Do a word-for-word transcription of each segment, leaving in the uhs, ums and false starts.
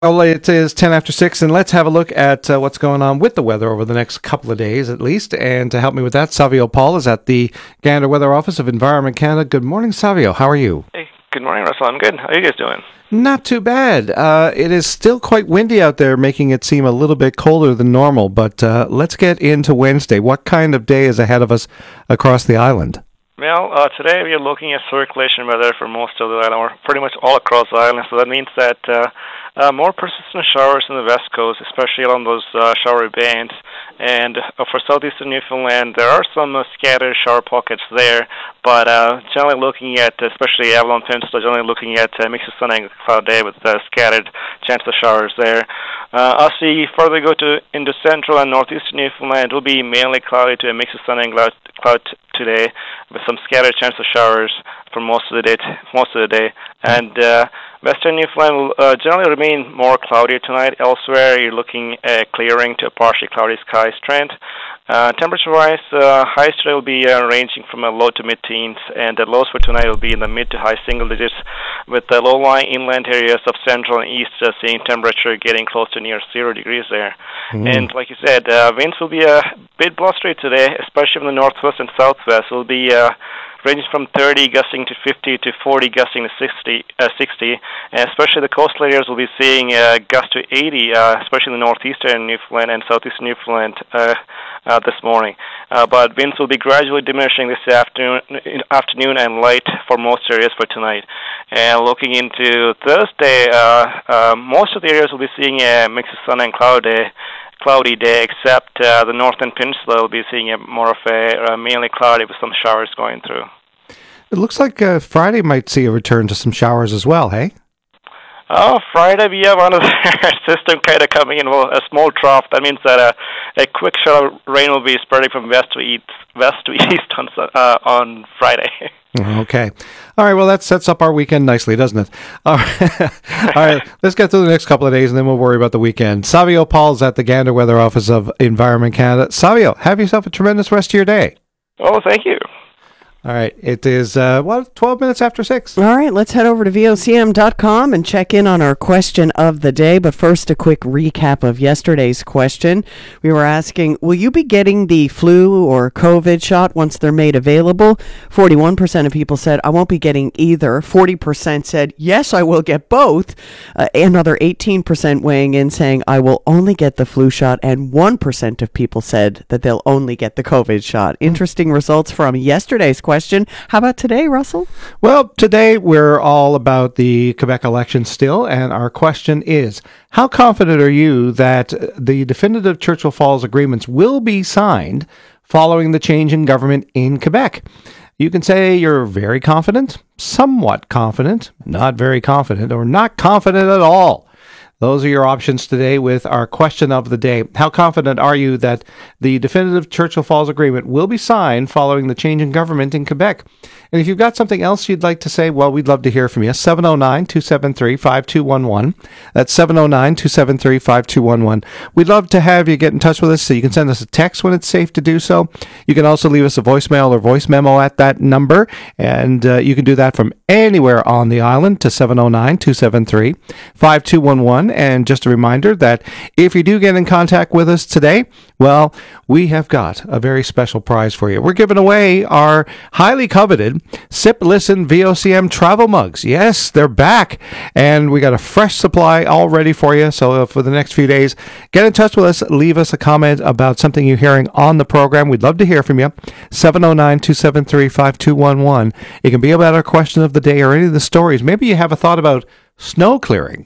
Well, it is ten after six, and let's have a look at uh, what's going on with the weather over the next couple of days at least. And to help me with that, Savio Paul is at the Gander Weather Office of Environment Canada. Good morning, Savio. How are you? Hey, good morning, Russell. I'm good. How are you guys doing? Not too bad. Uh, it is still quite windy out there, making it seem a little bit colder than normal. But uh, let's get into Wednesday. What kind of day is ahead of us across the island? Well, uh, today we are looking at circulation weather for most of the island, or pretty much all across the island. So that means that uh, uh, more persistent showers in the west coast, especially along those uh, showery bands. And uh, for southeastern Newfoundland, there are some uh, scattered shower pockets there, but uh, generally looking at, especially Avalon Peninsula, generally looking at a uh, mix of sun and cloud day with uh, scattered chance of showers there. Uh, as we further go to into central and northeastern Newfoundland, it will be mainly cloudy to a mix of sun and cloud, cloud today, with some scattered chance of showers for most of the day. T- most of the day, and uh, western Newfoundland will uh, generally remain more cloudy tonight. Elsewhere, you're looking at clearing to a partially cloudy skies trend. Uh, temperature-wise, uh, highs today will be uh, ranging from a low to mid-teens, and the lows for tonight will be in the mid to high single digits, with the low-lying inland areas of central and east uh, seeing temperature getting close to near zero degrees there. Mm. And like you said, uh, winds will be a bit blustery today, especially from the northwest and southwest. It will be uh, ranging from thirty gusting to fifty to forty gusting to sixty, uh, sixty, and especially the coastal areas will be seeing uh, gust to eighty, uh, especially in the northeastern Newfoundland and southeastern Newfoundland uh, uh, this morning. Uh, but winds will be gradually diminishing this afternoon, afternoon and light for most areas for tonight. And looking into Thursday, uh, uh, most of the areas will be seeing a mix of sun and cloud day. Cloudy day, except uh, the northern peninsula will be seeing a more of a uh, mainly cloudy with some showers going through. It looks like uh, Friday might see a return to some showers as well, hey? Oh, Friday we have one of the system kind of coming in, well, a small trough. That means that uh, a quick shower of rain will be spreading from west to east, west to east on uh, on Friday. Okay. All right, well, that sets up our weekend nicely, doesn't it? All right, All right, let's get through the next couple of days, and then we'll worry about the weekend. Savio Paul's at the Gander Weather Office of Environment Canada. Savio, have yourself a tremendous rest of your day. Oh, thank you. All right, it is, uh, what, twelve minutes after six. All right, let's head over to V O C M dot com and check in on our question of the day. But first, a quick recap of yesterday's question. We were asking, will you be getting the flu or COVID shot once they're made available? forty-one percent of people said, I won't be getting either. forty percent said, yes, I will get both. Uh, another eighteen percent weighing in saying, I will only get the flu shot. And one percent of people said that they'll only get the COVID shot. Interesting results from yesterday's question. Question. How about today, Russell? Well, today we're all about the Quebec election still, and our question is, how confident are you that the definitive Churchill Falls agreements will be signed following the change in government in Quebec? You can say you're very confident, somewhat confident, not very confident, or not confident at all. Those are your options today with our question of the day. How confident are you that the definitive Churchill Falls Agreement will be signed following the change in government in Quebec? And if you've got something else you'd like to say, well, we'd love to hear from you. seven oh nine, two seven three, five two one one. That's seven oh nine, two seven three, five two one one. We'd love to have you get in touch with us, so you can send us a text when it's safe to do so. You can also leave us a voicemail or voice memo at that number, and uh, you can do that from anywhere on the island to seven oh nine, two seven three, five two one one. And just a reminder that if you do get in contact with us today, well, we have got a very special prize for you. We're giving away our highly coveted Sip Listen V O C M travel mugs. Yes, they're back, and we got a fresh supply all ready for you. So for the next few days, get in touch with us. Leave us a comment about something you're hearing on the program. We'd love to hear from you. seven oh nine, two seven three, five two one one. It can be about our question of the day or any of the stories. Maybe you have a thought about snow clearing.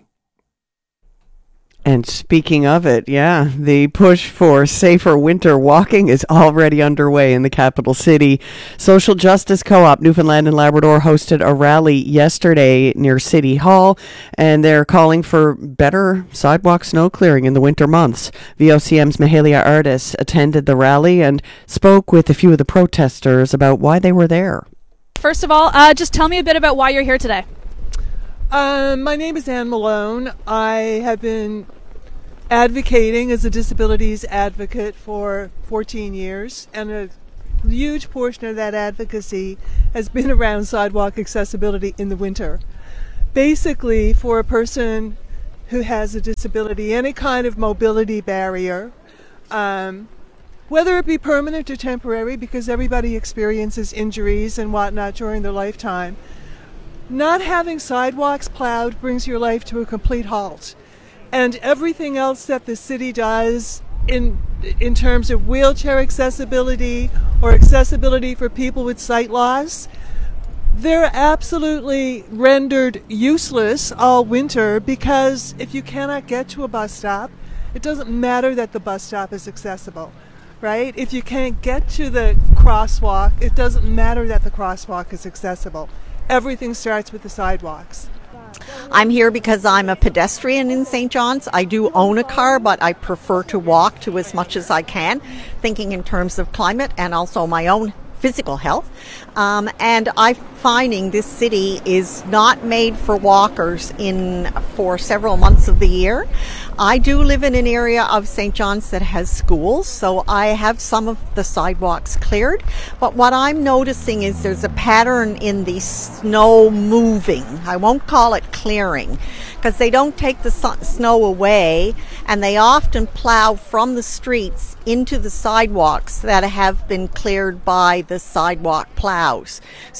And speaking of it, yeah, the push for safer winter walking is already underway in the capital city. Social Justice Co-op Newfoundland and Labrador hosted a rally yesterday near City Hall, and they're calling for better sidewalk snow clearing in the winter months. V O C M's Mahalia Artis attended the rally and spoke with a few of the protesters about why they were there. First of all, uh, just tell me a bit about why you're here today. Um, my name is Anne Malone. I have been advocating as a disabilities advocate for fourteen years, and a huge portion of that advocacy has been around sidewalk accessibility in the winter. Basically, for a person who has a disability, any kind of mobility barrier, um, whether it be permanent or temporary, because everybody experiences injuries and whatnot during their lifetime, not having sidewalks plowed brings your life to a complete halt. And everything else that the city does in in terms of wheelchair accessibility or accessibility for people with sight loss, they're absolutely rendered useless all winter, because if you cannot get to a bus stop, it doesn't matter that the bus stop is accessible, right? If you can't get to the crosswalk, it doesn't matter that the crosswalk is accessible. Everything starts with the sidewalks. I'm here because I'm a pedestrian in Saint John's. I do own a car, but I prefer to walk to as much as I can, thinking in terms of climate and also my own physical health. Um, and I'm finding this city is not made for walkers in for several months of the year. I do live in an area of Saint John's that has schools, so I have some of the sidewalks cleared. But what I'm noticing is there's a pattern in the snow moving. I won't call it clearing, because they don't take the su- snow away, and they often plow from the streets into the sidewalks that have been cleared by the sidewalk plows.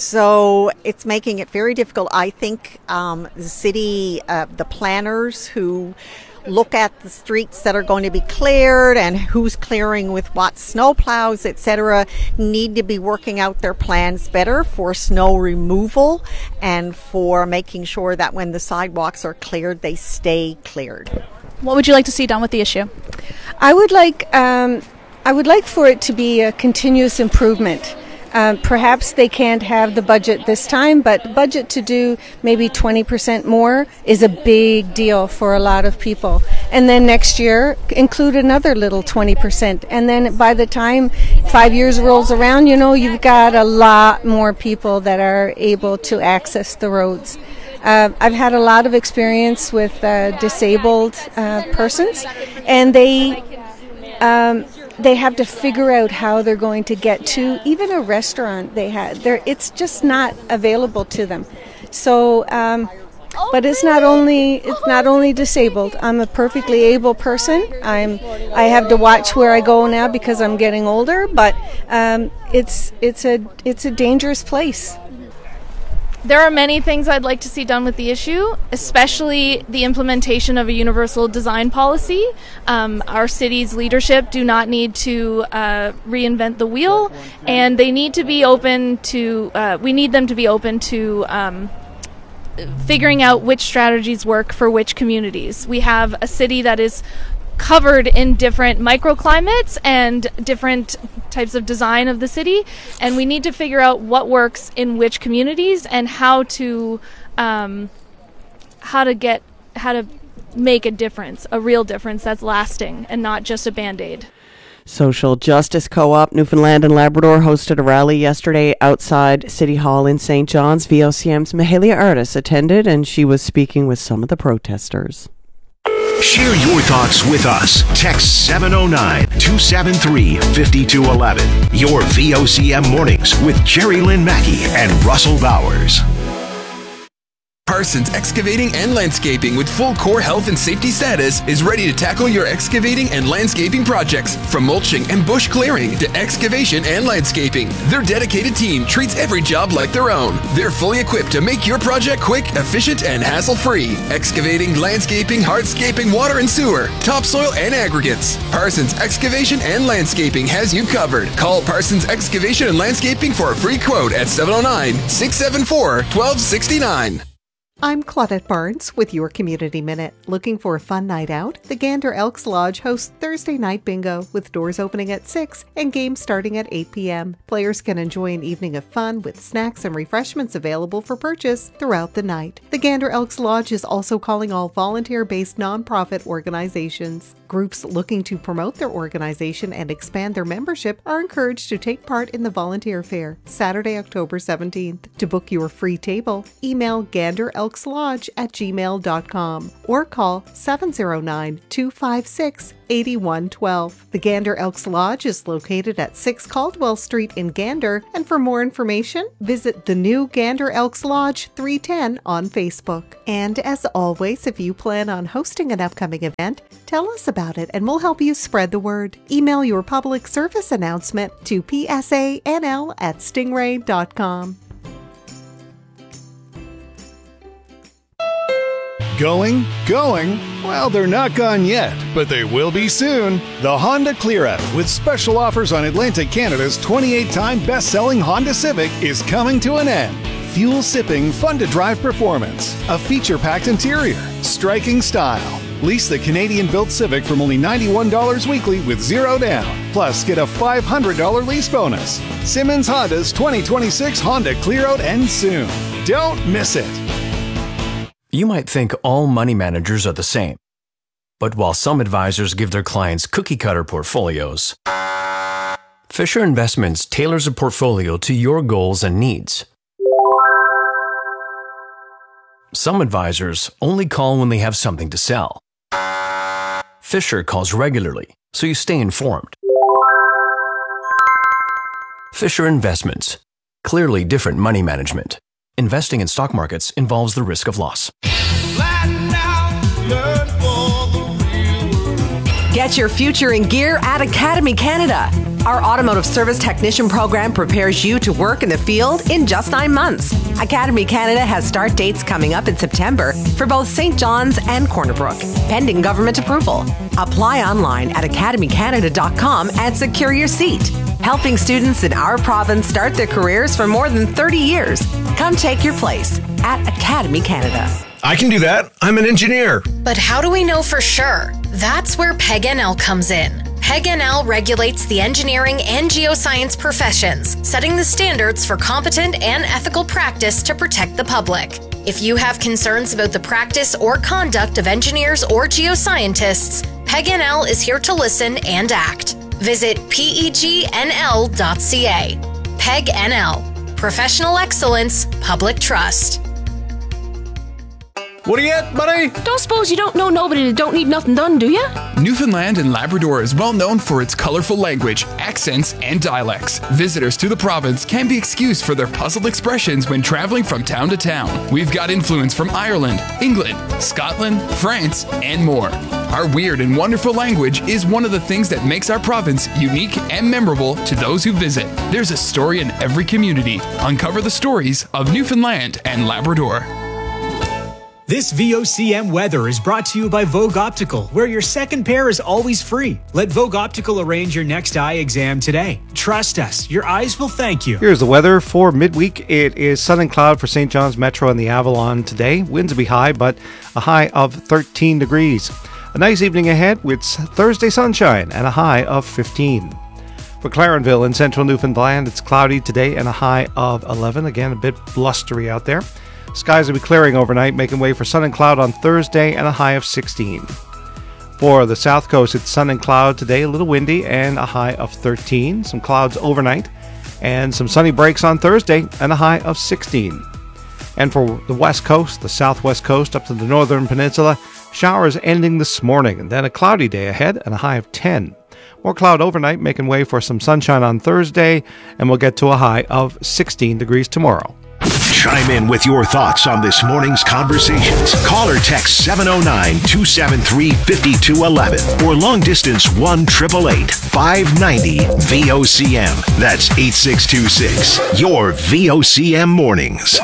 So it's making it very difficult. I think um, the city, uh, the planners who look at the streets that are going to be cleared and who's clearing with what snow plows, et cetera, need to be working out their plans better for snow removal and for making sure that when the sidewalks are cleared, they stay cleared. What would you like to see done with the issue? I would like um, I would like for it to be a continuous improvement. Um, perhaps they can't have the budget this time, but budget to do maybe twenty percent more is a big deal for a lot of people. And then next year, include another little twenty percent. And then by the time five years rolls around, you know, you've got a lot more people that are able to access the roads. Uh, I've had a lot of experience with uh, disabled uh, persons, and they um, they have to figure out how they're going to get to even a restaurant. They have there. It's just not available to them. So, um, but it's not only it's not only disabled. I'm a perfectly able person. I'm I have to watch where I go now because I'm getting older. But um, it's it's a it's a dangerous place. There are many things I'd like to see done with the issue, especially the implementation of a universal design policy. Um, our city's leadership do not need to uh, reinvent the wheel, and they need to be open to, uh, we need them to be open to um, figuring out which strategies work for which communities. We have a city that is covered in different microclimates and different types of design of the city, and we need to figure out what works in which communities and how to um, how to get how to make a difference, a real difference that's lasting and not just a band-aid. Social Justice Co-op Newfoundland and Labrador hosted a rally yesterday outside City Hall in Saint John's. V O C M's Mahalia Artis attended, and she was speaking with some of the protesters. Share your thoughts with us. Text seven oh nine, two seven three, five two one one. Your V O C M Mornings with Jerry Lynn Mackey and Russell Bowers. Parsons Excavating and Landscaping with full core health and safety status is ready to tackle your excavating and landscaping projects. From mulching and bush clearing to excavation and landscaping, their dedicated team treats every job like their own. They're fully equipped to make your project quick, efficient, and hassle-free. Excavating, landscaping, hardscaping, water and sewer, topsoil, and aggregates. Parsons Excavation and Landscaping has you covered. Call Parsons Excavation and Landscaping for a free quote at seven oh nine, six seven four, one two six nine. I'm Claudette Barnes with your Community Minute. Looking for a fun night out? The Gander Elks Lodge hosts Thursday night bingo with doors opening at six and games starting at eight p.m. Players can enjoy an evening of fun with snacks and refreshments available for purchase throughout the night. The Gander Elks Lodge is also calling all volunteer-based nonprofit organizations. Groups looking to promote their organization and expand their membership are encouraged to take part in the volunteer fair Saturday, October seventeenth. To book your free table, email ganderelks elks lodge at gmail dot com or call seven oh nine, two five six, eight one one two. The Gander Elks Lodge is located at six Caldwell Street in Gander, and for more information, visit the new Gander Elks Lodge three ten on Facebook. And as always, if you plan on hosting an upcoming event, tell us about it and we'll help you spread the word. Email your public service announcement to p s a n l at stingray dot com. Going, going? Well, they're not gone yet, but they will be soon. The Honda Clear Out, with special offers on Atlantic Canada's twenty-eight time best-selling Honda Civic, is coming to an end. Fuel-sipping, fun-to-drive performance, a feature-packed interior, striking style. Lease the Canadian-built Civic from only ninety-one dollars weekly with zero down. Plus, get a five hundred dollars lease bonus. Simmons Honda's twenty twenty-six Honda Clear Out ends soon. Don't miss it. You might think all money managers are the same. But while some advisors give their clients cookie-cutter portfolios, Fisher Investments tailors a portfolio to your goals and needs. Some advisors only call when they have something to sell. Fisher calls regularly, so you stay informed. Fisher Investments. Clearly different money management. Investing in stock markets involves the risk of loss. Get your future in gear at Academy Canada. Our automotive service technician program prepares you to work in the field in just nine months. Academy Canada has start dates coming up in September for both Saint John's and Corner Brook, pending government approval. Apply online at academy canada dot com and secure your seat. Helping students in our province start their careers for more than thirty years. Come take your place at Academy Canada. I can do that. I'm an engineer. But how do we know for sure? That's where P E G N L comes in. P E G N L regulates the engineering and geoscience professions, setting the standards for competent and ethical practice to protect the public. If you have concerns about the practice or conduct of engineers or geoscientists, P E G N L is here to listen and act. Visit P E G N L dot C A. P E G N L. Professional excellence, public trust. What are you at, buddy? Don't suppose you don't know nobody that don't need nothing done, do you? Newfoundland and Labrador is well known for its colorful language, accents, and dialects. Visitors to the province can be excused for their puzzled expressions when traveling from town to town. We've got influence from Ireland, England, Scotland, France, and more. Our weird and wonderful language is one of the things that makes our province unique and memorable to those who visit. There's a story in every community. Uncover the stories of Newfoundland and Labrador. This V O C M weather is brought to you by Vogue Optical, where your second pair is always free. Let Vogue Optical arrange your next eye exam today. Trust us, your eyes will thank you. Here's the weather for midweek. It is sun and cloud for Saint John's Metro and the Avalon today. Winds will be high, but a high of thirteen degrees. A nice evening ahead with Thursday sunshine and a high of fifteen. For Clarenville in central Newfoundland, it's cloudy today and a high of eleven. Again, a bit blustery out there. Skies will be clearing overnight, making way for sun and cloud on Thursday and a high of sixteen. For the south coast, it's sun and cloud today, a little windy and a high of thirteen. Some clouds overnight and some sunny breaks on Thursday and a high of sixteen. And for the west coast, the southwest coast up to the northern peninsula, showers ending this morning and then a cloudy day ahead and a high of ten. More cloud overnight, making way for some sunshine on Thursday, and we'll get to a high of sixteen degrees tomorrow. Chime in with your thoughts on this morning's conversations. Call or text seven oh nine, two seven three, five two one one or long distance one eight eight eight, five nine zero, V O C M. That's eight six two six. Your V O C M mornings.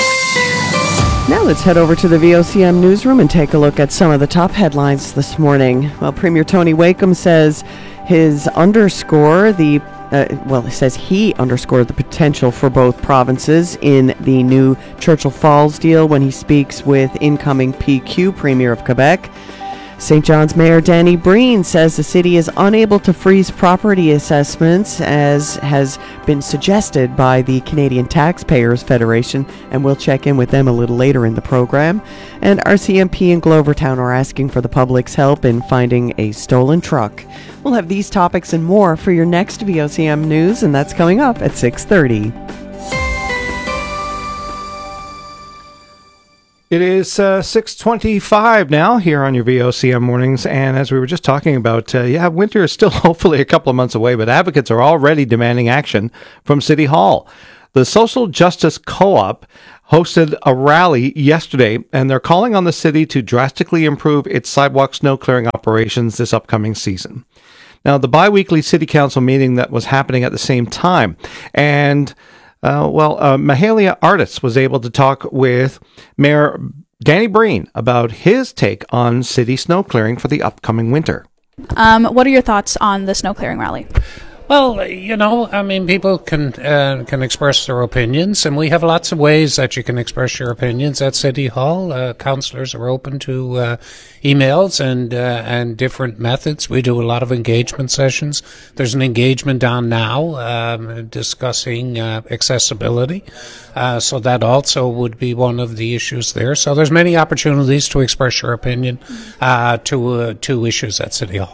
Now let's head over to the V O C M newsroom and take a look at some of the top headlines this morning. Well, Premier Tony Wakeham says his underscore the Uh, well, it says he underscored the potential for both provinces in the new Churchill Falls deal when he speaks with incoming P Q Premier of Quebec. Saint John's Mayor Danny Breen says the city is unable to freeze property assessments, as has been suggested by the Canadian Taxpayers Federation, and we'll check in with them a little later in the program. And R C M P in Glovertown are asking for the public's help in finding a stolen truck. We'll have these topics and more for your next V O C M News, and that's coming up at six thirty. It is uh, six twenty-five now here on your V O C M mornings, and as we were just talking about, uh, yeah, winter is still hopefully a couple of months away, but advocates are already demanding action from City Hall. The Social Justice Co-op hosted a rally yesterday, and they're calling on the city to drastically improve its sidewalk snow clearing operations this upcoming season. Now, the bi-weekly city council meeting that was happening at the same time, and Uh, well, uh, Mahalia Artis was able to talk with Mayor Danny Breen about his take on city snow clearing for the upcoming winter. Um, what are your thoughts on the snow clearing rally? Well, you know, I mean, people can uh, can express their opinions, and we have lots of ways that you can express your opinions at City Hall. Uh, councillors are open to uh, emails and uh, and different methods. We do a lot of engagement sessions. There's an engagement on now um, discussing uh, accessibility, uh, so that also would be one of the issues there. So there's many opportunities to express your opinion uh, to uh, to issues at City Hall.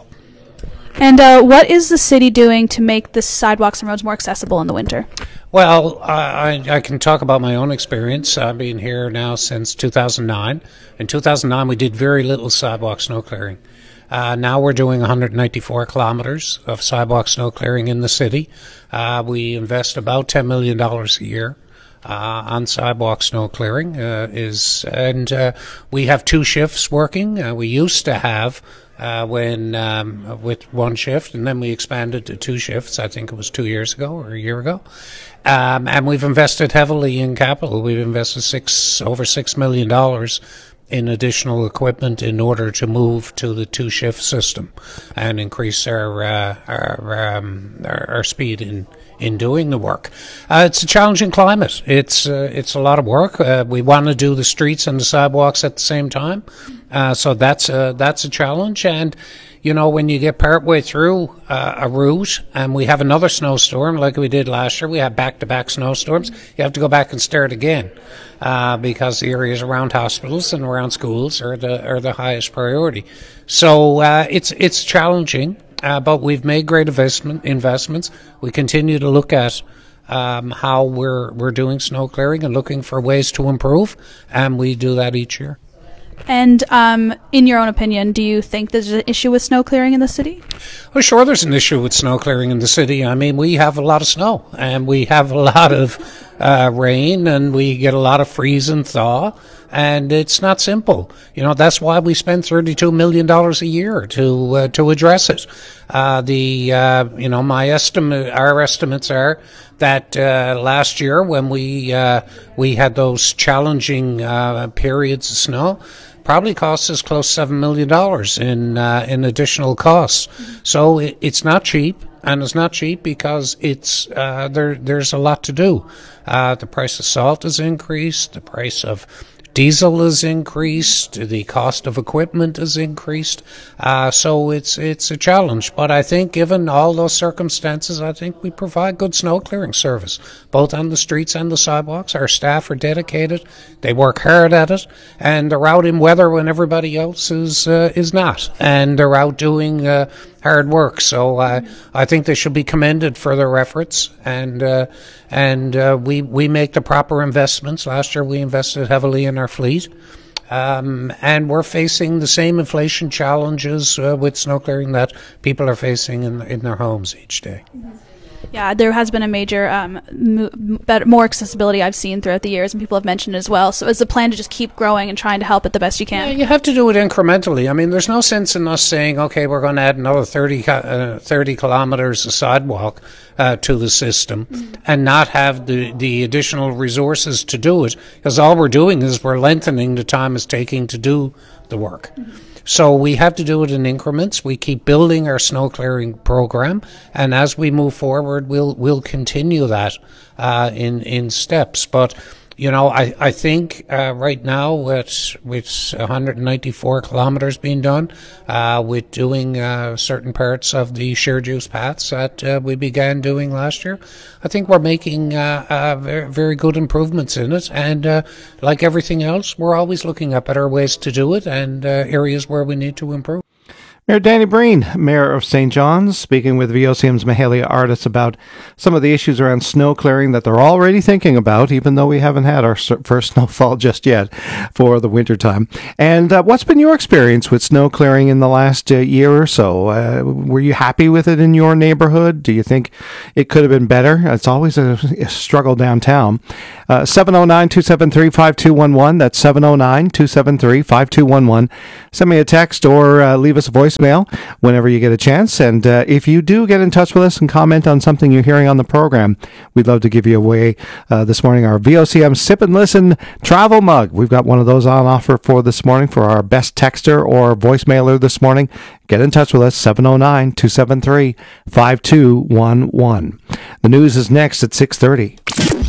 And uh, what is the city doing to make the sidewalks and roads more accessible in the winter? Well, I, I can talk about my own experience. I've been here now since two thousand nine. In two thousand nine, we did very little sidewalk snow clearing. Uh, now we're doing one hundred ninety-four kilometers of sidewalk snow clearing in the city. Uh, we invest about ten million dollars a year. Uh, on sidewalk snow clearing uh, is, and uh, we have two shifts working. Uh, we used to have uh, when um, with one shift, and then we expanded to two shifts. I think it was two years ago or a year ago. Um, and we've invested heavily in capital. We've invested six over six million dollars in additional equipment in order to move to the two shift system and increase our uh, our, um, our our speed in. in doing the work. Uh, it's a challenging climate. It's uh, it's a lot of work. Uh, we want to do the streets and the sidewalks at the same time. Uh, so that's a, that's a challenge. And, you know, when you get partway through uh, a route and we have another snowstorm like we did last year, we had back-to-back snowstorms, you have to go back and start again uh, because the areas around hospitals and around schools are the are the highest priority. So uh, it's it's challenging. Uh, but we've made great investment investments. We continue to look at um, how we're we're doing snow clearing and looking for ways to improve, and we do that each year. And um, in your own opinion, do you think there's an issue with snow clearing in the city? Well, sure, there's an issue with snow clearing in the city. I mean, we have a lot of snow, and we have a lot of uh, rain, and we get a lot of freeze and thaw. And it's not simple. You know, that's why we spend thirty-two million dollars a year to uh, to address it. Uh, the, uh, you know, my estimate, our estimates are that uh, last year when we uh, we had those challenging uh, periods of snow, probably cost us close to seven million dollars in uh, in additional costs. So it, it's not cheap. And it's not cheap because it's uh, there. There's a lot to do. Uh, the price of salt has increased. The price of diesel has increased. The cost of equipment has increased. Uh, so it's it's a challenge. But I think given all those circumstances, I think we provide good snow clearing service, both on the streets and the sidewalks. Our staff are dedicated. They work hard at it. And they're out in weather when everybody else is, uh, is not. And they're out doing uh, hard work. So uh, I think they should be commended for their efforts. And uh, and uh, we, we make the proper investments. Last year we invested heavily in our fleet. Um, and we're facing the same inflation challenges uh, with snow clearing that people are facing in, in their homes each day. Yeah, there has been a major um, mo- better, more accessibility I've seen throughout the years, and people have mentioned it as well. So is the plan to just keep growing and trying to help it the best you can? Yeah, you have to do it incrementally. I mean, there's no sense in us saying, okay, we're going to add another thirty, uh, thirty kilometers of sidewalk uh, to the system mm-hmm. and not have the, the additional resources to do it, because all we're doing is we're lengthening the time it's taking to do the work. Mm-hmm. So we have to do it in increments. We keep building our snow clearing program, and as we move forward, we'll we'll continue that uh, in in steps. But you know, I I think uh, right now with with one hundred ninety-four kilometers being done, uh, with doing uh, certain parts of the shared use paths that uh, we began doing last year, I think we're making uh, uh, very, very good improvements in it. And uh, like everything else, we're always looking at better ways to do it and uh, areas where we need to improve. Mayor Danny Breen, Mayor of Saint John's, speaking with V O C M's Mahalia Artis about some of the issues around snow clearing that they're already thinking about, even though we haven't had our first snowfall just yet for the wintertime. And uh, what's been your experience with snow clearing in the last uh, year or so? Uh, were you happy with it in your neighborhood? Do you think it could have been better? It's always a, a struggle downtown. Uh, seven oh nine, two seven three, five two one one. That's seven oh nine, two seven three, five two one one. Send me a text or uh, leave us a voicemail whenever you get a chance. And uh, if you do get in touch with us and comment on something you're hearing on the program, we'd love to give you away uh, this morning our V O C M Sip and Listen travel mug. We've got one of those on offer for this morning for our best texter or voicemailer this morning. Get in touch with us, seven oh nine, two seven three, five two one one. The news is next at six thirty.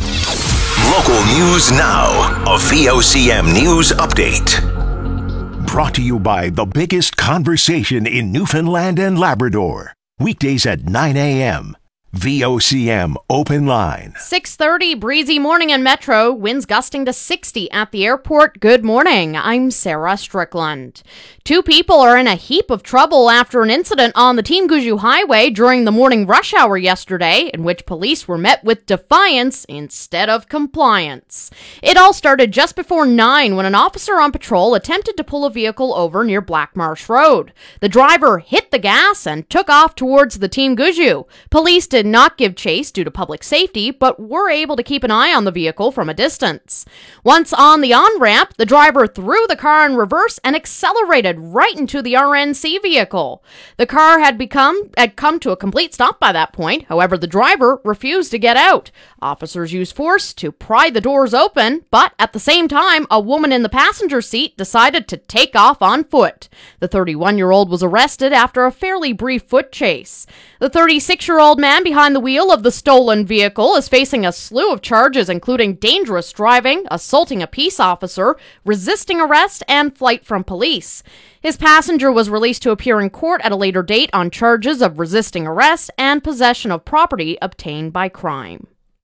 Local news now. A V O C M News Update. Brought to you by the biggest conversation in Newfoundland and Labrador. Weekdays at nine a.m. V O C M Open Line. six thirty, breezy morning in Metro. Winds gusting to sixty at the airport. Good morning. I'm Sarah Strickland. Two people are in a heap of trouble after an incident on the Team Guju Highway during the morning rush hour yesterday, in which police were met with defiance instead of compliance. It all started just before nine when an officer on patrol attempted to pull a vehicle over near Black Marsh Road. The driver hit the gas and took off towards the Team Guju. Police did not give chase due to public safety, but were able to keep an eye on the vehicle from a distance. Once on the on-ramp, the driver threw the car in reverse and accelerated right into the R N C vehicle. The car had become had come to a complete stop by that point. However, the driver refused to get out. Officers used force to pry the doors open, but at the same time, a woman in the passenger seat decided to take off on foot. The thirty-one-year-old was arrested after a fairly brief foot chase. The thirty-six-year-old man behind the wheel of the stolen vehicle is facing a slew of charges, including dangerous driving, assaulting a peace officer, resisting arrest, and flight from police. His passenger was released to appear in court at a later date on charges of resisting arrest and possession of property obtained by crime.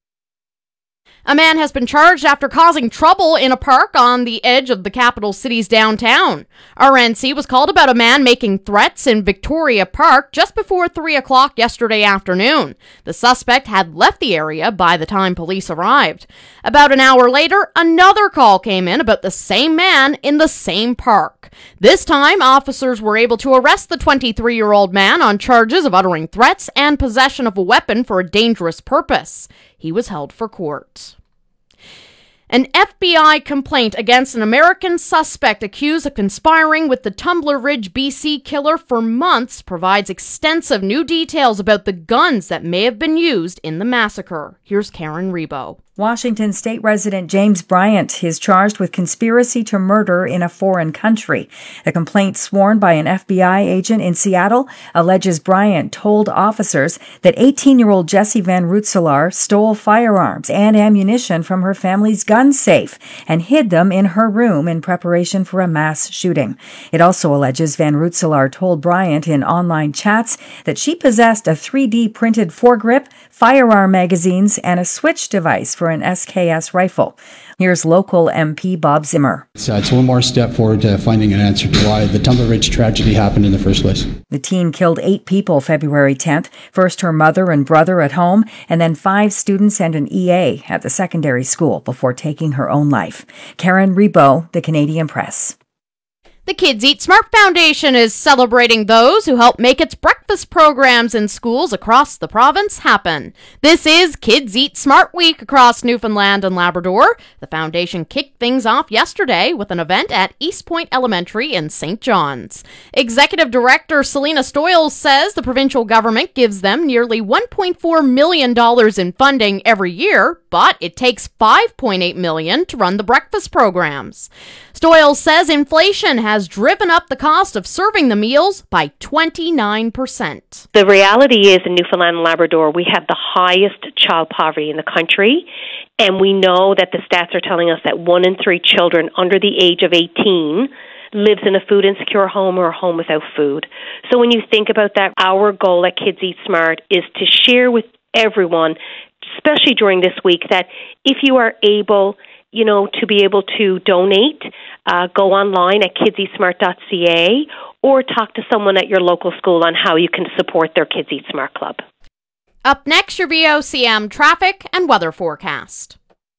A man has been charged after causing trouble in a park on the edge of the capital city's downtown. R N C was called about a man making threats in Victoria Park just before three o'clock yesterday afternoon. The suspect had left the area by the time police arrived. About an hour later, another call came in about the same man in the same park. This time, officers were able to arrest the twenty-three-year-old man on charges of uttering threats and possession of a weapon for a dangerous purpose. He was held for court. An F B I complaint against an American suspect accused of conspiring with the Tumbler Ridge, B C killer for months provides extensive new details about the guns that may have been used in the massacre. Here's Karen Rebo. Washington state resident James Bryant is charged with conspiracy to murder in a foreign country. The complaint sworn by an F B I agent in Seattle alleges Bryant told officers that eighteen-year-old Jessie Van Rootselaar stole firearms and ammunition from her family's gun safe and hid them in her room in preparation for a mass shooting. It also alleges Van Rootselaar told Bryant in online chats that she possessed a three D printed foregrip, firearm magazines, and a switch device for an S K S rifle. Here's local M P Bob Zimmer. So it's one more step forward to finding an answer to why the Tumbler Ridge tragedy happened in the first place. The teen killed eight people February tenth, first her mother and brother at home, and then five students and an E A at the secondary school before taking her own life. Karen Rebo, The Canadian Press. The Kids Eat Smart Foundation is celebrating those who help make its breakfast programs in schools across the province happen. This is Kids Eat Smart Week across Newfoundland and Labrador. The foundation kicked things off yesterday with an event at East Point Elementary in Saint John's. Executive Director Selena Stoyles says the provincial government gives them nearly one point four million dollars in funding every year, but it takes five point eight million dollars to run the breakfast programs. Stoyles says inflation has driven up the cost of serving the meals by twenty-nine percent. The reality is in Newfoundland and Labrador, we have the highest child poverty in the country, and we know that the stats are telling us that one in three children under the age of eighteen lives in a food insecure home or a home without food. So when you think about that, our goal at Kids Eat Smart is to share with everyone, especially during this week, that if you are able, you know, to be able to donate, uh, go online at kids eat smart dot c a or talk to someone at your local school on how you can support their Kids Eat Smart Club. Up next, your V O C M traffic and weather forecast.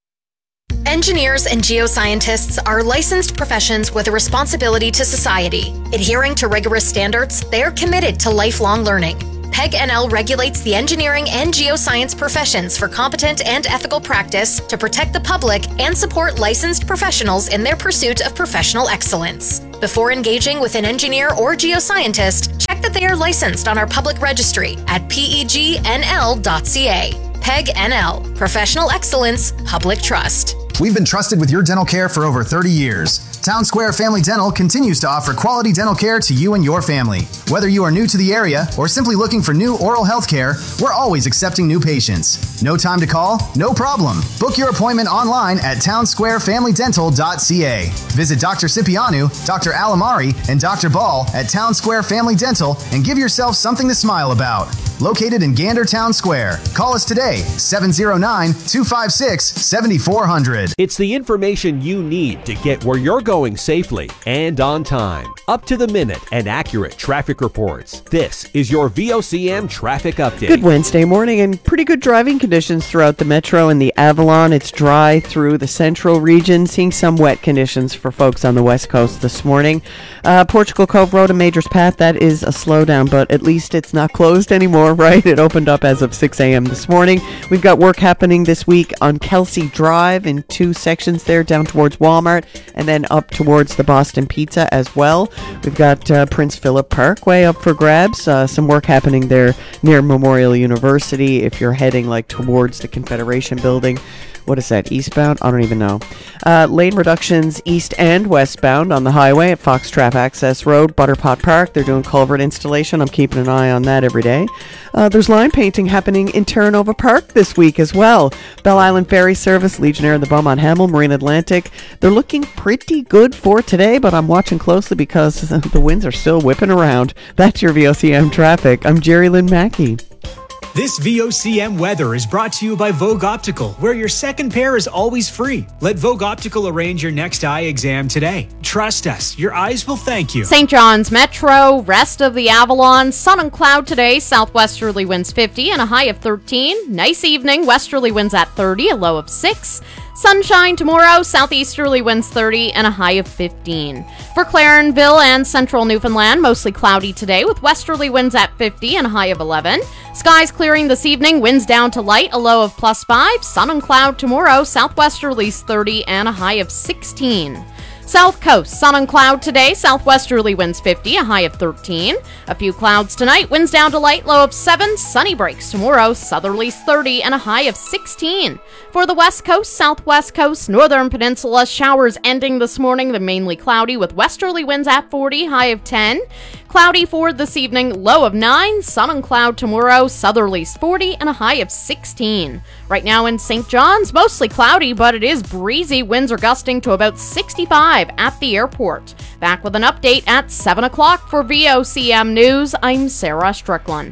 Engineers and geoscientists are licensed professions with a responsibility to society. Adhering to rigorous standards, they are committed to lifelong learning. PEG N L regulates the engineering and geoscience professions for competent and ethical practice to protect the public and support licensed professionals in their pursuit of professional excellence. Before engaging with an engineer or geoscientist, check that they are licensed on our public registry at P E G N L dot C A. PEG N L, Professional Excellence, Public Trust. We've been trusted with your dental care for over thirty years. Town Square Family Dental continues to offer quality dental care to you and your family. Whether you are new to the area or simply looking for new oral health care, we're always accepting new patients. No time to call? No problem. Book your appointment online at town square family dental dot c a. Visit Doctor Cipriano, Doctor Alamari, and Doctor Ball at Town Square Family Dental and give yourself something to smile about. Located in Gander Town Square. Call us today, seven oh nine, two five six, seven four zero zero. It's the information you need to get where you're going safely and on time. Up to the minute and accurate traffic reports. This is your V O C M Traffic Update. Good Wednesday morning and pretty good driving conditions throughout the metro and the Avalon. It's dry through the central region, seeing some wet conditions for folks on the west coast this morning. Uh, Portugal Cove Road and Majors Path, that is a slowdown, but at least it's not closed anymore, right? It opened up as of six a.m. this morning. We've got work happening this week on Kelsey Drive in two sections there down towards Walmart and then up towards the Boston Pizza as well. We've got uh, Prince Philip Parkway up for grabs. Uh, some work happening there near Memorial University if you're heading like towards the Confederation Building. What is that, eastbound? I don't even know. Uh, lane reductions east and westbound on the highway at Fox Trap Access Road, Butterpot Park. They're doing culvert installation. I'm keeping an eye on that every day. Uh, there's line painting happening in Terranova Park this week as well. Belle Island Ferry Service, Legionnaire and the Beaumont Hamel, Marine Atlantic. They're looking pretty good for today, but I'm watching closely because the winds are still whipping around. That's your V O C M traffic. I'm Jerry Lynn Mackey. This V O C M weather is brought to you by Vogue Optical, where your second pair is always free. Let Vogue Optical arrange your next eye exam today. Trust us, your eyes will thank you. Saint John's Metro, rest of the Avalon, sun and cloud today, southwesterly winds fifty and a high of thirteen. Nice evening, westerly winds at thirty, a low of six. Sunshine tomorrow, southeasterly winds thirty and a high of fifteen. For Clarenville and central Newfoundland, mostly cloudy today with westerly winds at fifty and a high of eleven. Skies clearing this evening, winds down to light, a low of plus five. Sun and cloud tomorrow, southwesterlies thirty and a high of sixteen. South Coast, sun and cloud today, southwesterly winds fifty, a high of thirteen. A few clouds tonight, winds down to light, low of seven. Sunny breaks tomorrow, southerlies thirty and a high of sixteen. For the West Coast, Southwest Coast, Northern Peninsula, showers ending this morning, they're mainly cloudy with westerly winds at forty, high of ten. Cloudy for this evening, low of nine. Sun and cloud tomorrow, southerlies forty and a high of sixteen. Right now in Saint John's, mostly cloudy, but it is breezy. Winds are gusting to about sixty-five at the airport. Back with an update at seven o'clock for V O C M News. I'm Sarah Strickland.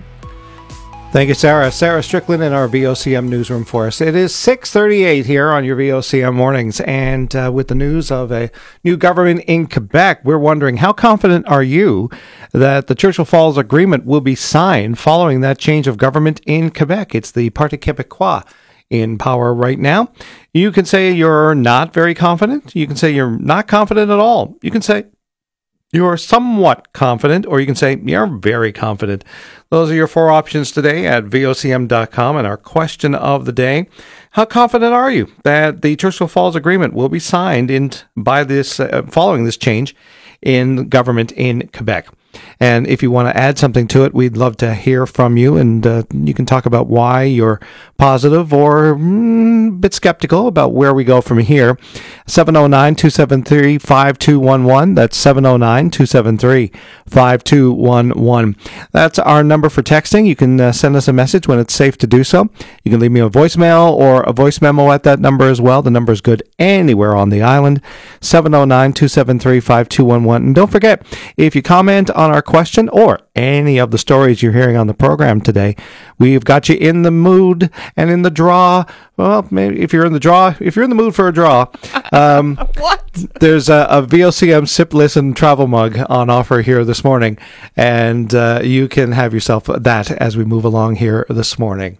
Thank you, Sarah. Sarah Strickland in our V O C M newsroom for us. It is six thirty-eight here on your V O C M mornings, and uh, with the news of a new government in Quebec, we're wondering, how confident are you that the Churchill Falls Agreement will be signed following that change of government in Quebec? It's the Parti Québécois in power right now. You can say you're not very confident. You can say you're not confident at all. You can say you're somewhat confident, or you can say you're very confident. Those are your four options today at V O C M dot com. And our question of the day: how confident are you that the Churchill Falls Agreement will be signed in by this uh, following this change in government in Quebec? And if you want to add something to it, we'd love to hear from you, and uh, you can talk about why you're positive or mm, a bit skeptical about where we go from here. seven oh nine, two seven three, five two one one. That's seven oh nine, two seven three, five two one one. That's our number for texting. You can uh, send us a message when it's safe to do so. You can leave me a voicemail or a voice memo at that number as well. The number is good anywhere on the island. seven oh nine, two seven three, five two one one. And don't forget, if you comment on on our question or any of the stories you're hearing on the program today, we've got you in the mood and in the draw. Well, maybe if you're in the draw, if you're in the mood for a draw, um, what? There's a, a V O C M Sip Listen travel mug on offer here this morning, and uh, you can have yourself that as we move along here this morning.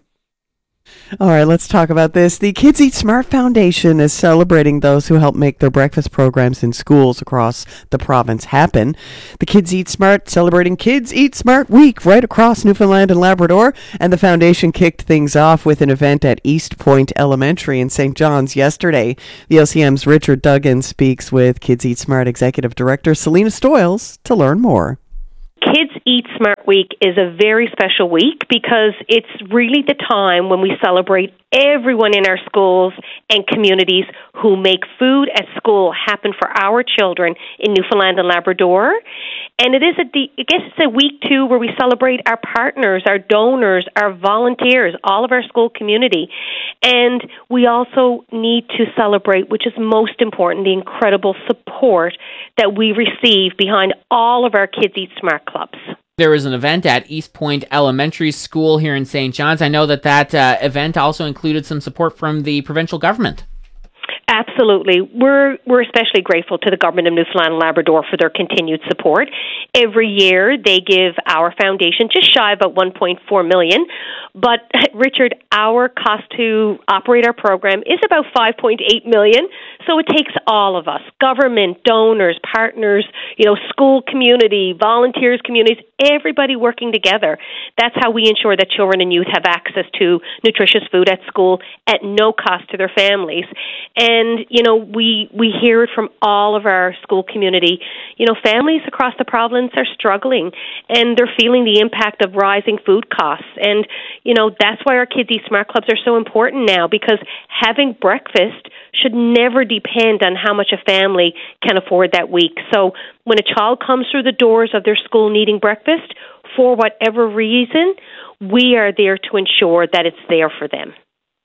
All right, let's talk about this. The Kids Eat Smart Foundation is celebrating those who help make their breakfast programs in schools across the province happen. The Kids Eat Smart celebrating Kids Eat Smart Week right across Newfoundland and Labrador, and the foundation kicked things off with an event at East Point Elementary in Saint John's yesterday. V O C M's Richard Duggan speaks with Kids Eat Smart Executive Director Selena Stoyles to learn more. Kids Eat Smart Week is a very special week because it's really the time when we celebrate everyone in our schools and communities who make food at school happen for our children in Newfoundland and Labrador. And it is a, I guess it's a week, too, where we celebrate our partners, our donors, our volunteers, all of our school community. And we also need to celebrate, which is most important, the incredible support that we receive behind all of our Kids Eat Smart clubs. There was an event at East Point Elementary School here in Saint John's. I know that that uh, event also included some support from the provincial government. Absolutely. We're we're especially grateful to the Government of Newfoundland and Labrador for their continued support. Every year they give our foundation just shy of about one point four million dollars. But, Richard, our cost to operate our program is about five point eight million dollars. So it takes all of us, government, donors, partners, you know, school community, volunteers, communities, everybody working together. That's how we ensure that children and youth have access to nutritious food at school at no cost to their families. And, you know, we we hear it from all of our school community. You know, families across the province are struggling, and they're feeling the impact of rising food costs. And, you know, that's why our Kids Eat Smart clubs are so important now, because having breakfast should never depend on how much a family can afford that week. So when a child comes through the doors of their school needing breakfast, for whatever reason, we are there to ensure that it's there for them.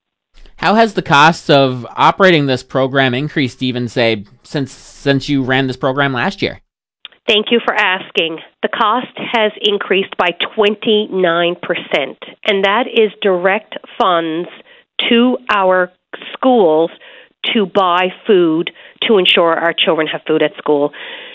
How has the cost of operating this program increased, even, say, since since you ran this program last year? Thank you for asking. The cost has increased by twenty-nine percent, and that is direct funds to our schools to buy food to ensure our children have food at school.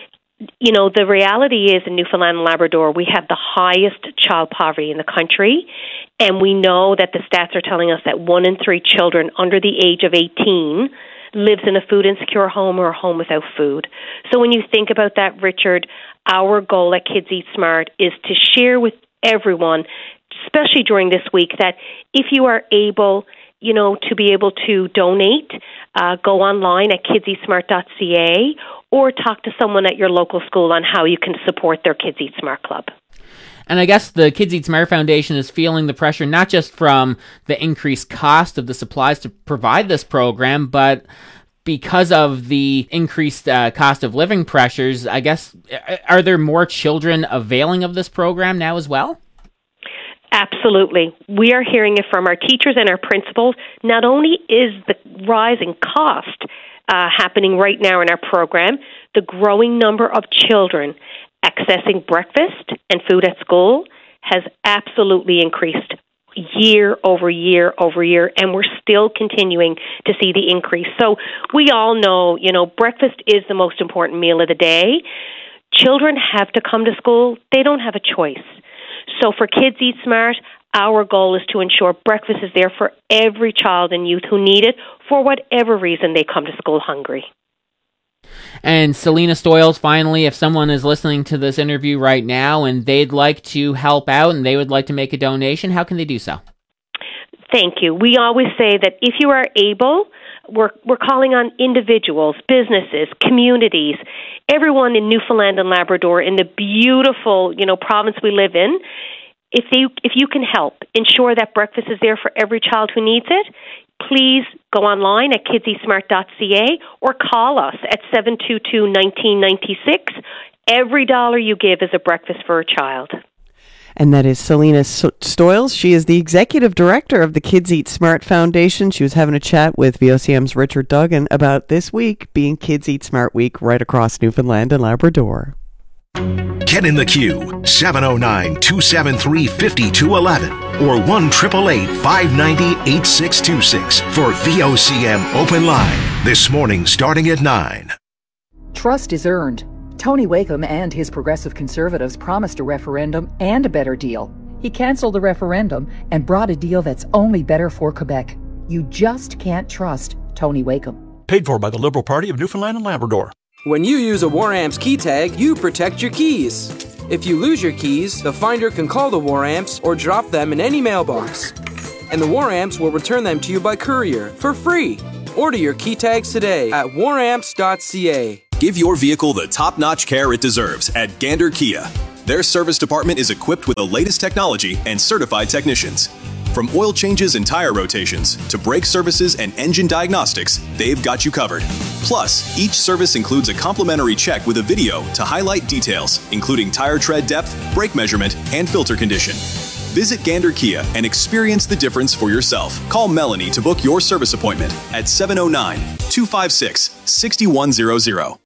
You know, the reality is in Newfoundland and Labrador, we have the highest child poverty in the country, and we know that the stats are telling us that one in three children under the age of eighteen lives in a food-insecure home or a home without food. So when you think about that, Richard, our goal at Kids Eat Smart is to share with everyone, especially during this week, that if you are able, you know, to be able to donate, uh, go online at kids eat smart dot c a or talk to someone at your local school on how you can support their Kids Eat Smart club. And I guess the Kids Eat Smart Foundation is feeling the pressure not just from the increased cost of the supplies to provide this program, but because of the increased uh, cost of living pressures. I guess, are there more children availing of this program now as well? Absolutely. We are hearing it from our teachers and our principals. Not only is the rising cost uh, happening right now in our program, the growing number of children accessing breakfast and food at school has absolutely increased year over year over year, and we're still continuing to see the increase. So we all know, you know, breakfast is the most important meal of the day. Children have to come to school. They don't have a choice. So for Kids Eat Smart, our goal is to ensure breakfast is there for every child and youth who need it for whatever reason they come to school hungry. And Selena Stoyles, finally, if someone is listening to this interview right now and they'd like to help out and they would like to make a donation, how can they do so? Thank you. We always say that if you are able, we're we're calling on individuals, businesses, communities, everyone in Newfoundland and Labrador, in the beautiful, you know, province we live in. If they if you can help ensure that breakfast is there for every child who needs it, please go online at kids eat smart dot c a or call us at seven two two, one nine nine six. Every dollar you give is a breakfast for a child. And that is Selena Stoyles. She is the executive director of the Kids Eat Smart Foundation. She was having a chat with V O C M's Richard Duggan about this week being Kids Eat Smart Week right across Newfoundland and Labrador. Get in the queue, seven oh nine, two seven three, five two one one or one eight eight eight, five nine zero, eight six two six for V O C M Open Line. This morning starting at nine. Trust is earned. Tony Wakeham and his progressive conservatives promised a referendum and a better deal. He canceled the referendum and brought a deal that's only better for Quebec. You just can't trust Tony Wakeham. Paid for by the Liberal Party of Newfoundland and Labrador. When you use a WarAmps key tag, you protect your keys. If you lose your keys, the finder can call the WarAmps or drop them in any mailbox. And the WarAmps will return them to you by courier for free. Order your key tags today at war amps dot c a. Give your vehicle the top-notch care it deserves at Gander Kia. Their service department is equipped with the latest technology and certified technicians. From oil changes and tire rotations to brake services and engine diagnostics, they've got you covered. Plus, each service includes a complimentary check with a video to highlight details, including tire tread depth, brake measurement, and filter condition. Visit Gander Kia and experience the difference for yourself. Call Melanie to book your service appointment at seven oh nine, two five six, six one zero zero.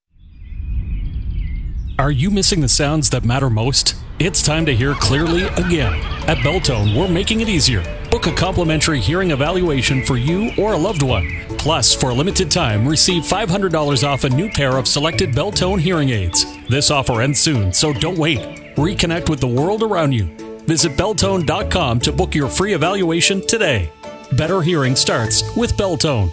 Are you missing the sounds that matter most? It's time to hear clearly again. At Beltone, we're making it easier. Book a complimentary hearing evaluation for you or a loved one. Plus, for a limited time, receive five hundred dollars off a new pair of selected Beltone hearing aids. This offer ends soon, so don't wait. Reconnect with the world around you. Visit Beltone dot com to book your free evaluation today. Better hearing starts with Beltone.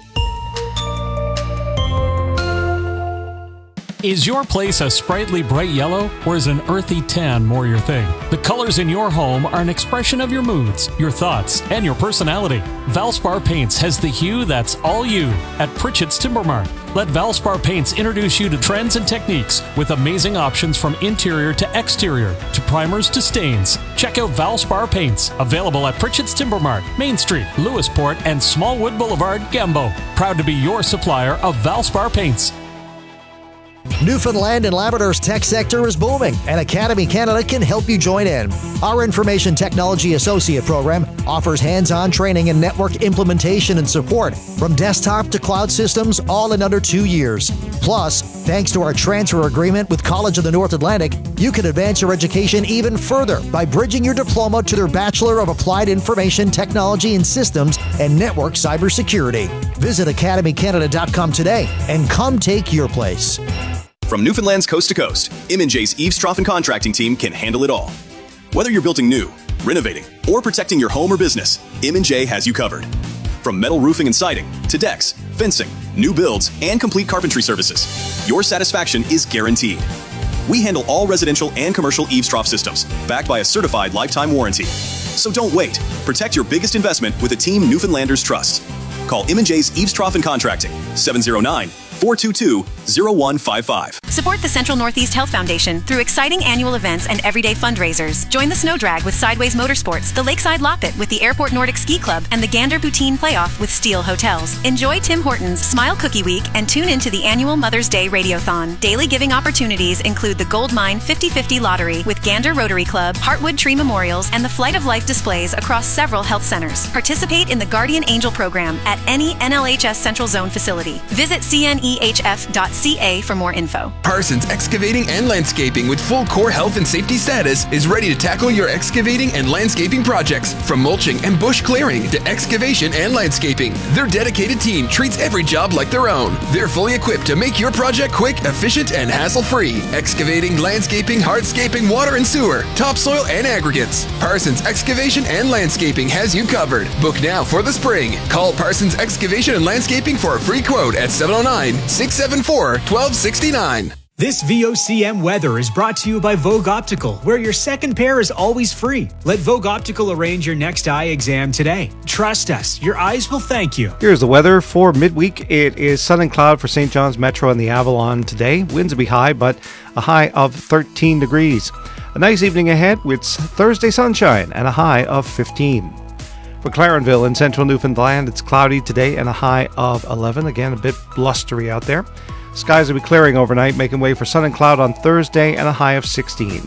Is your place a sprightly bright yellow, or is an earthy tan more your thing? The colors in your home are an expression of your moods, your thoughts, and your personality. Valspar Paints has the hue that's all you at Pritchett's Timber Mart. Let Valspar Paints introduce you to trends and techniques with amazing options from interior to exterior, to primers to stains. Check out Valspar Paints, available at Pritchett's Timber Mart, Main Street, Lewisport, and Smallwood Boulevard, Gambo. Proud to be your supplier of Valspar Paints. Newfoundland and Labrador's tech sector is booming, and Academy Canada can help you join in. Our Information Technology Associate program offers hands-on training in network implementation and support, from desktop to cloud systems, all in under two years. Plus, thanks to our transfer agreement with College of the North Atlantic, you can advance your education even further by bridging your diploma to their Bachelor of Applied Information Technology and Systems and Network Cybersecurity. Visit academy canada dot com today and come take your place. From Newfoundland's coast to coast, M and J's Eaves Trough and Contracting team can handle it all. Whether you're building new, renovating, or protecting your home or business, M and J has you covered. From metal roofing and siding to decks, fencing, new builds, and complete carpentry services, your satisfaction is guaranteed. We handle all residential and commercial eaves trough systems, backed by a certified lifetime warranty. So don't wait. Protect your biggest investment with a team Newfoundlanders trust. Call M and J's Eaves Trough and Contracting, seven oh nine, four two two, oh one five five. Support the Central Northeast Health Foundation through exciting annual events and everyday fundraisers. Join the Snow Drag with Sideways Motorsports, the Lakeside Loppet with the Airport Nordic Ski Club, and the Gander Poutine Playoff with Steel Hotels. Enjoy Tim Hortons Smile Cookie Week and tune into the annual Mother's Day Radiothon. Daily giving opportunities include the Gold Mine fifty fifty Lottery with Gander Rotary Club, Heartwood Tree Memorials, and the Flight of Life displays across several health centers. Participate in the Guardian Angel program at any N L H S Central Zone facility. Visit C N E H F dot C A for more info. Parsons Excavating and Landscaping with full core health and safety status is ready to tackle your excavating and landscaping projects, from mulching and bush clearing to excavation and landscaping. Their dedicated team treats every job like their own. They're fully equipped to make your project quick, efficient, and hassle-free. Excavating, landscaping, hardscaping, water and sewer, topsoil, and aggregates. Parsons Excavation and Landscaping has you covered. Book now for the spring. Call Parsons Excavation and Landscaping for a free quote at seven oh nine, six seven four, one two six nine. This V O C M weather is brought to you by Vogue Optical, where your second pair is always free. Let Vogue Optical arrange your next eye exam today. Trust us, your eyes will thank you. Here's the weather for midweek. It is sun and cloud for Saint John's Metro and the Avalon today. Winds will be high, but a high of thirteen degrees. A nice evening ahead with Thursday sunshine and a high of fifteen. For Clarenville in central Newfoundland, it's cloudy today and a high of eleven. Again, a bit blustery out there. Skies will be clearing overnight, making way for sun and cloud on Thursday and a high of sixteen.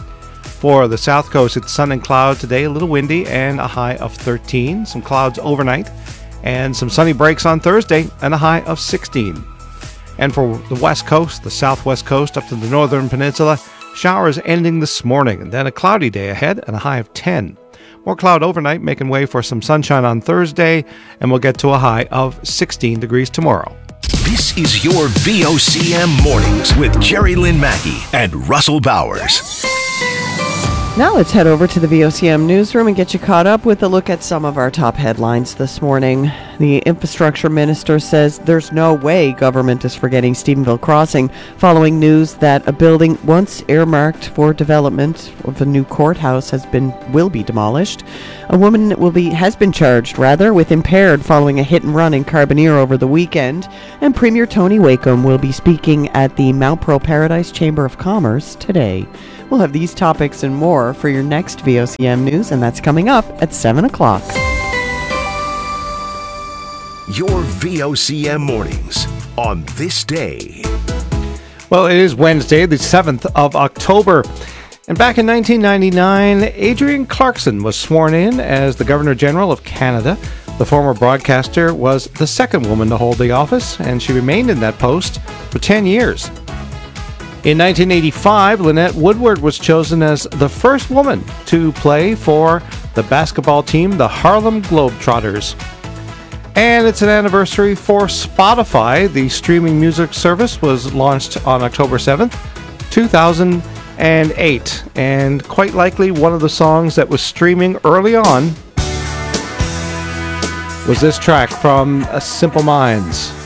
For the south coast, it's sun and cloud today, a little windy and a high of thirteen. Some clouds overnight and some sunny breaks on Thursday and a high of sixteen. And for the west coast, the southwest coast up to the northern peninsula, Showers ending this morning, and then a cloudy day ahead and a high of ten. More cloud overnight, making way for some sunshine on Thursday, and we'll get to a high of sixteen degrees tomorrow. This is your V O C M Mornings with Jerry Lynn Mackey and Russell Bowers. Now let's head over to the V O C M newsroom and get you caught up with a look at some of our top headlines this morning. The infrastructure minister says there's no way government is forgetting Stephenville Crossing following news that a building once earmarked for development of a new courthouse has been will be demolished. A woman will be has been charged rather with impaired following a hit and run in Carbonear over the weekend, and Premier Tony Wakeham will be speaking at the Mount Pearl Paradise Chamber of Commerce today. We'll have these topics and more for your next V O C M News, and that's coming up at seven o'clock. Your V O C M Mornings on this day. Well, it is Wednesday, the seventh of October. And back in nineteen ninety-nine, Adrienne Clarkson was sworn in as the Governor-General of Canada. The former broadcaster was the second woman to hold the office, and she remained in that post for ten years. In nineteen eighty-five, Lynette Woodward was chosen as the first woman to play for the basketball team, the Harlem Globetrotters. And it's an anniversary for Spotify. The streaming music service was launched on October seventh, two thousand eight. And quite likely one of the songs that was streaming early on was this track from Simple Minds.